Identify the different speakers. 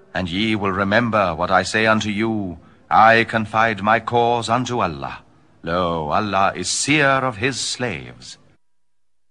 Speaker 1: And ye will remember what I say unto you, I confide my cause unto Allah. Lo, Allah is seer of his slaves.